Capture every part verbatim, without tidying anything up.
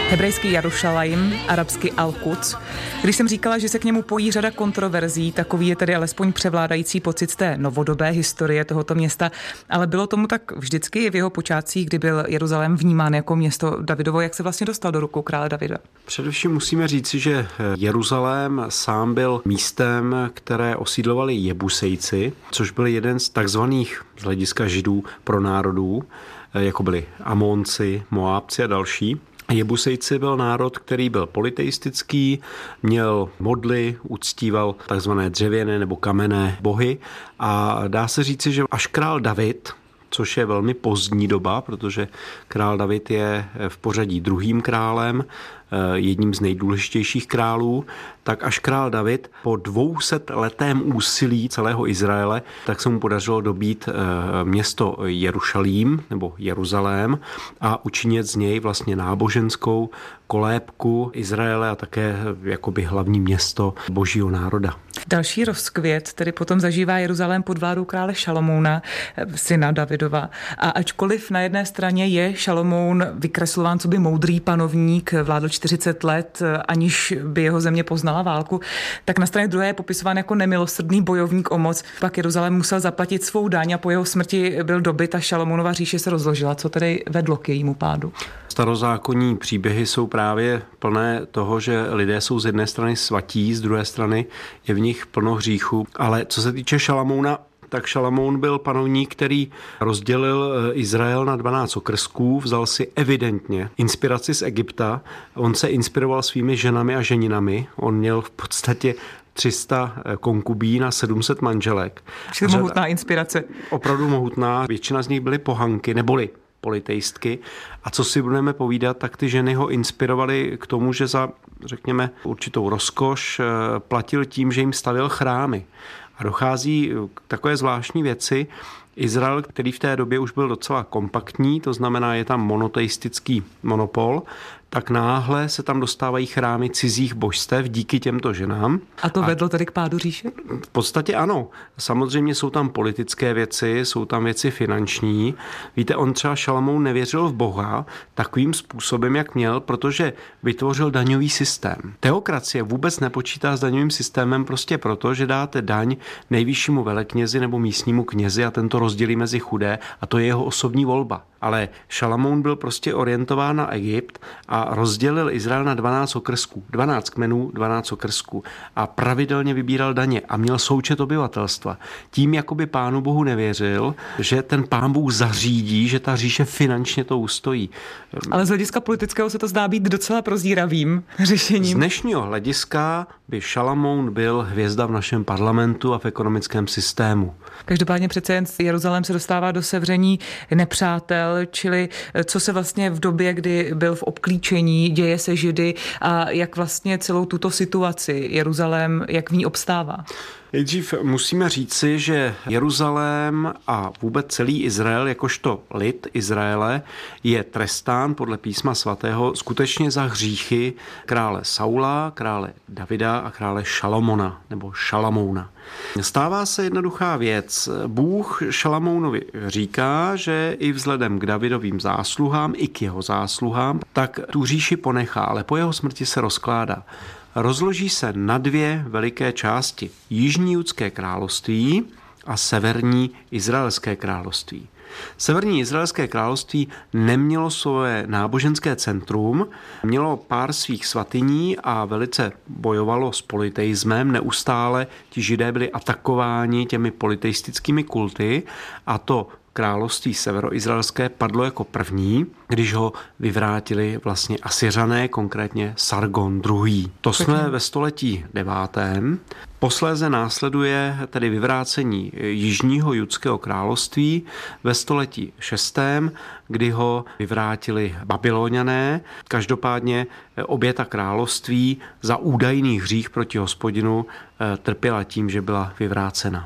Hebrejský Jerušalajm, arabsky Al-Quds. Když jsem říkala, že se k němu pojí řada kontroverzí, takový je tedy alespoň převládající pocit z té novodobé historie tohoto města, ale bylo tomu tak vždycky v jeho počátcích, kdy byl Jeruzalém vnímán jako město Davidovo. Jak se vlastně dostal do rukou krále Davida? Především musíme říci, že Jeruzalém sám byl místem, které osídlovali Jebusejci, což byl jeden z takzvaných z hlediska Židů pronárodů, jako byli Amonci, Moábci a další. Jebusejci byl národ, který byl polyteistický, měl modly, uctíval takzvané dřevěné nebo kamenné bohy a dá se říci, že až král David, což je velmi pozdní doba, protože král David je v pořadí druhým králem, jedním z nejdůležitějších králů, tak až král David po dvousetletém úsilí celého Izraele, tak se mu podařilo dobít město Jerušalím nebo Jeruzalém a učinit z něj vlastně náboženskou kolébku Izraele a také jakoby hlavní město božího národa. Další rozkvět tedy potom zažívá Jeruzalém pod vládou krále Šalomouna, syna Davidova. A ačkoliv na jedné straně je Šalomoun vykreslován coby moudrý panovník, vládl čtyřicet let, aniž by jeho země poznala válku, tak na straně druhé je popisován jako nemilosrdný bojovník o moc. Pak Jeruzalém musel zaplatit svou daň a po jeho smrti byl dobyt a Šalomounova říše se rozložila. Co tedy vedlo k jejímu pádu? Starozákonní příběhy jsou právě plné toho, že lidé jsou z jedné strany svatí, z druhé strany je v nich plno hříchu. Ale co se týče Šalamouna, tak Šalamoun byl panovník, který rozdělil Izrael na dvanáct okrsků, vzal si evidentně inspiraci z Egypta. On se inspiroval svými ženami a ženinami. On měl v podstatě tři sta konkubín a sedm set manželek. Čili mohutná inspirace. Opravdu mohutná. Většina z nich byly pohanky, neboli polyteistky. A co si budeme povídat, tak ty ženy ho inspirovaly k tomu, že za, řekněme, určitou rozkoš platil tím, že jim stavěl chrámy. A dochází k takové zvláštní věci. Izrael, který v té době už byl docela kompaktní, to znamená, je tam monoteistický monopol, tak náhle se tam dostávají chrámy cizích božstev díky těmto ženám. A to vedlo tedy k pádu říše? V podstatě ano. Samozřejmě jsou tam politické věci, jsou tam věci finanční. Víte, on třeba Šalamoun nevěřil v Boha takovým způsobem, jak měl, protože vytvořil daňový systém. Teokracie vůbec nepočítá s daňovým systémem prostě proto, že dáte daň nejvyššímu veleknězi nebo místnímu knězi a tento rozdělí mezi chudé a to je jeho osobní volba. Ale Šalamoun byl prostě orientován na Egypt a rozdělil Izrael na dvanáct okrsků. dvanáct kmenů, dvanáct okrsků. A pravidelně vybíral daně a měl součet obyvatelstva. Tím jakoby Pánu Bohu nevěřil, že ten Pán Bůh zařídí, že ta říše finančně to ustojí. Ale z hlediska politického se to zdá být docela prozíravým řešením. Z dnešního hlediska by Šalamoun byl hvězda v našem parlamentu a v ekonomickém systému. Každopádně přece jen Jeruzalém se dostává do sevření nepřátel, čili co se vlastně v době, kdy byl v obklíčení, děje se Židy a jak vlastně celou tuto situaci Jeruzalém, jak v ní obstává? Nejdřív musíme říci, že Jeruzalém a vůbec celý Izrael, jakožto lid Izraele, je trestán podle písma svatého skutečně za hříchy krále Saula, krále Davida a krále Šalomona nebo Šalamouna. Stává se jednoduchá věc. Bůh Šalamounovi říká, že i vzhledem k Davidovým zásluhám, i k jeho zásluhám, tak tu říši ponechá, ale po jeho smrti se rozkládá. Rozloží se na dvě veliké části. Jižní judské království a severní izraelské království. Severní izraelské království nemělo své náboženské centrum, mělo pár svých svatyní a velice bojovalo s polyteismem. Neustále ti Židé byli atakováni těmi polyteistickými kulty a to království severoizraelské padlo jako první, když ho vyvrátili vlastně Asyřané, konkrétně Sargon druhý. To jsme ve století devátém. Posléze následuje tedy vyvrácení jižního judského království ve století šestém, kdy ho vyvrátili Babyloniané. Každopádně obě ta království za údajný hřích proti Hospodinu trpěla tím, že byla vyvrácena.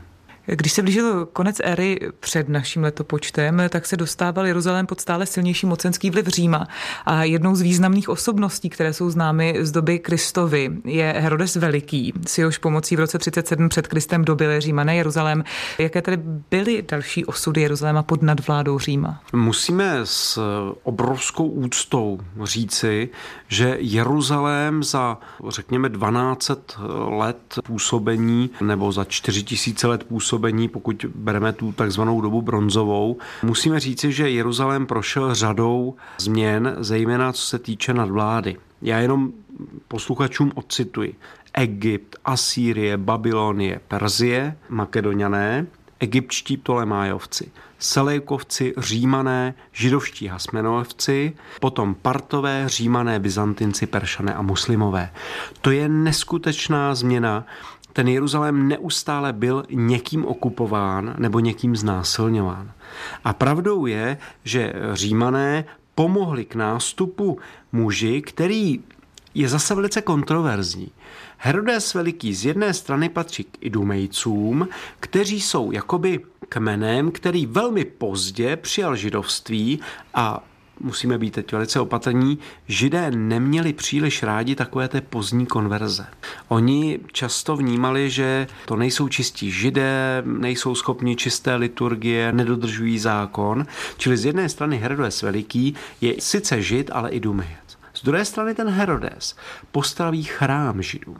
Když se blížil konec éry před naším letopočtem, tak se dostával Jeruzalém pod stále silnější mocenský vliv Říma. A jednou z významných osobností, které jsou známy z doby Kristovy, je Herodes Veliký. S jehož pomocí v roce třicet sedm před Kristem dobili Římané Jeruzalém. Jaké tedy byly další osudy Jeruzaléma pod nadvládou Říma? Musíme s obrovskou úctou říci, že Jeruzalém za, řekněme, dvanáct set let působení nebo za čtyři tisíce let působení, pokud bereme tu takzvanou dobu bronzovou, musíme říci, že Jeruzalém prošel řadou změn, zejména co se týče nadvlády. Já jenom posluchačům odcituji. Egypt, Asýrie, Babylonie, Perzie, Makedoniané, egyptští Ptolemájovci, Seleukovci, Římané, židovští Hasmenojevci, potom Partové, Římané, Byzantinci, Peršané a Muslimové. To je neskutečná změna. Ten Jeruzalém neustále byl někým okupován nebo někým znásilňován. A pravdou je, že Římané pomohli k nástupu muži, který je zase velice kontroverzní. Herodes Veliký z jedné strany patří k Idumejcům, kteří jsou jakoby kmenem, který velmi pozdě přijal židovství a musíme být teď velice opatrní, Židé neměli příliš rádi takové té pozdní konverze. Oni často vnímali, že to nejsou čistí Židé, nejsou schopni čisté liturgie, nedodržují zákon. Čili z jedné strany Herodes Veliký je sice Žid, ale i Idumejec. Z druhé strany ten Herodes postaví chrám Židům,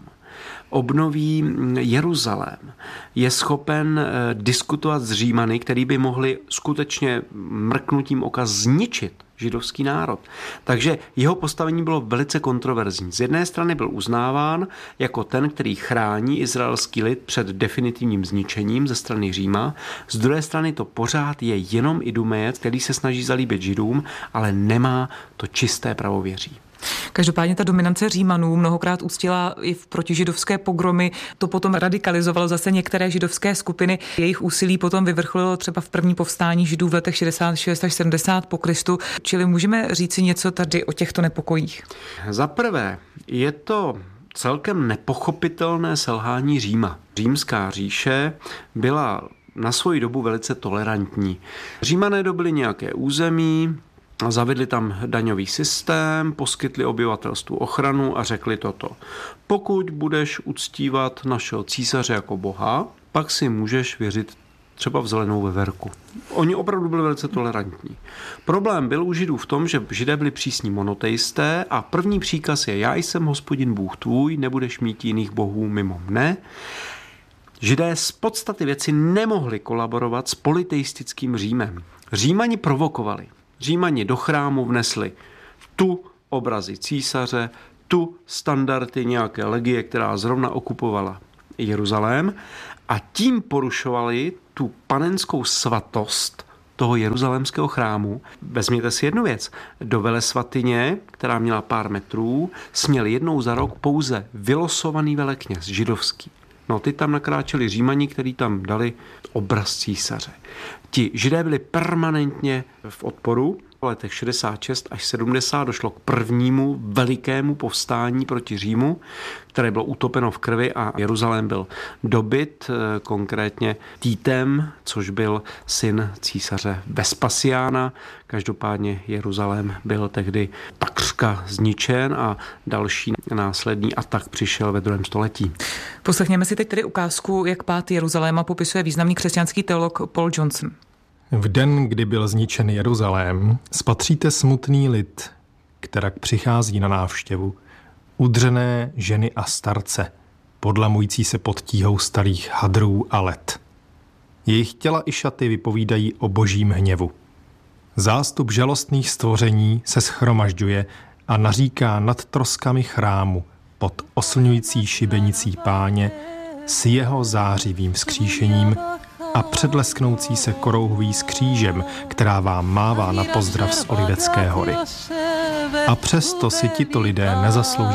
obnoví Jeruzalém, je schopen diskutovat s Římany, který by mohli skutečně mrknutím oka zničit židovský národ. Takže jeho postavení bylo velice kontroverzní. Z jedné strany byl uznáván jako ten, který chrání izraelský lid před definitivním zničením ze strany Říma. Z druhé strany to pořád je jenom Idumejec, který se snaží zalíbit Židům, ale nemá to čisté pravověří. Každopádně ta dominance Římanů mnohokrát uctila i v protižidovské pogromy. To potom radikalizovalo zase některé židovské skupiny. Jejich úsilí potom vyvrcholilo třeba v první povstání Židů v letech šedesát šest až sedmdesát po Kristu. Čili můžeme říci něco tady o těchto nepokojích? Za prvé je to celkem nepochopitelné selhání Říma. Římská říše byla na svoji dobu velice tolerantní. Římané dobyli nějaké území, zavedli tam daňový systém, poskytli obyvatelstvu ochranu a řekli toto. Pokud budeš uctívat našeho císaře jako boha, pak si můžeš věřit třeba v zelenou veverku. Oni opravdu byli velice tolerantní. Problém byl u Židů v tom, že Židé byli přísní monoteisté a první příkaz je: já jsem Hospodin Bůh tvůj, nebudeš mít jiných bohů mimo mne. Židé z podstaty věci nemohli kolaborovat s politeistickým Římem. Římani provokovali. Římani do chrámu vnesli tu obrazy císaře, tu standardy nějaké legie, která zrovna okupovala Jeruzalém, a tím porušovali tu panenskou svatost toho jeruzalémského chrámu. Vezměte si jednu věc. Do velesvatyně, která měla pár metrů, směl jednou za rok pouze vylosovaný velekněz židovský. No, ty tam nakráčeli Římani, kteří tam dali obraz císaře. Ti Židé byli permanentně v odporu. V letech šedesát šest až sedmdesát došlo k prvnímu velikému povstání proti Římu, které bylo utopeno v krvi a Jeruzalém byl dobyt, konkrétně Títem, což byl syn císaře Vespasiána. Každopádně Jeruzalém byl tehdy takřka zničen a další následný atak přišel ve druhém století. Poslechněme si teď tedy ukázku, jak pád Jeruzaléma popisuje významný křesťanský teolog Paul Johnson. V den, kdy byl zničen Jeruzalém, spatříte smutný lid, kterak přichází na návštěvu, udřené ženy a starce, podlamující se pod tíhou starých hadrů a let. Jejich těla i šaty vypovídají o božím hněvu. Zástup žalostných stvoření se shromažďuje a naříká nad troskami chrámu pod oslňující šibenicí Páně s jeho zářivým vzkříšením a předlesknoucí se korouhví s křížem, která vám mává na pozdrav z Olivecké hory. A přesto si tito lidé nezaslouží